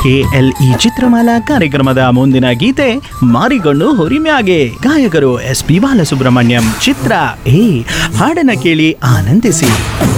KLE Chitramala ಕಾರ್ಯಕ್ರಮದ ಮುಂದಿನ ಗೀತೆ ಮಾರಿಗೊಂಡು ಹುರಿಮ್ಯಾಗೆ, ಗಾಯಕರು SP ಬಾಲಸುಬ್ರಹ್ಮಣ್ಯಂ, ಚಿತ್ರ ಹಾಡನ್ನ ಕೇಳಿ ಆನಂದಿಸಿ.